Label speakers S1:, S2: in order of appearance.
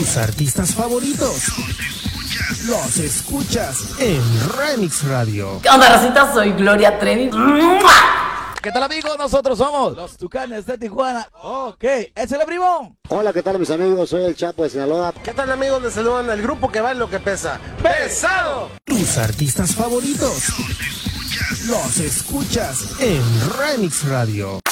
S1: Tus artistas favoritos los escuchas en Remix Radio.
S2: ¿Qué onda, racita? Soy Gloria Trevi.
S3: ¿Qué tal, amigos? Nosotros somos los Tucanes de Tijuana. Ok, ¡es el primo!
S4: Hola, ¿qué tal, mis amigos? Soy el Chapo de Sinaloa.
S5: ¿Qué tal, amigos? Les saludan el grupo que vale lo que pesa. ¡Pesado!
S1: Tus artistas favoritos los escuchas en Remix Radio.